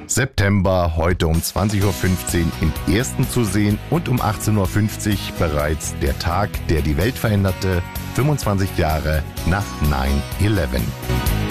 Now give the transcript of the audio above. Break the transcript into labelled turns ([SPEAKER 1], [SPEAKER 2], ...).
[SPEAKER 1] September, heute um 20.15 Uhr im Ersten zu sehen und um 18.50 Uhr bereits der Tag, der die Welt veränderte, 25 Jahre nach 9/11.